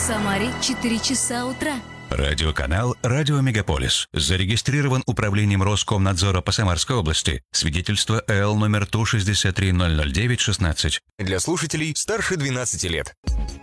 Самаре 4 часа утра. Радиоканал «Радио Мегаполис». Зарегистрирован управлением Роскомнадзора по Самарской области. Свидетельство ЭЛ номер ТУ 63009-16. Для слушателей старше 12 лет.